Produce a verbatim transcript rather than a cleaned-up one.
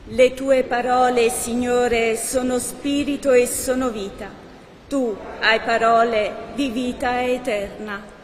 Le tue parole, Signore, sono spirito e sono vita. Tu hai parole di vita eterna.